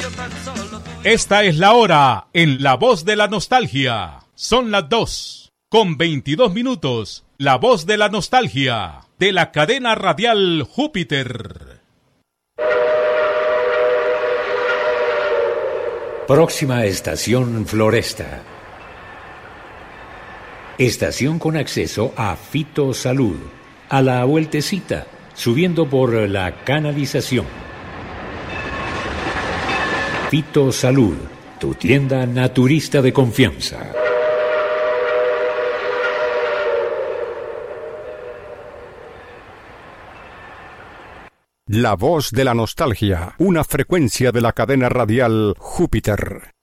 Esta es la hora en La Voz de la Nostalgia. Son las 2:22. La Voz de la Nostalgia, de la cadena radial Júpiter. Próxima estación Floresta. Estación con acceso a Fito Salud. A la vueltecita, subiendo por la canalización. Fito Salud, tu tienda naturista de confianza. La Voz de la Nostalgia, una frecuencia de la cadena radial Júpiter.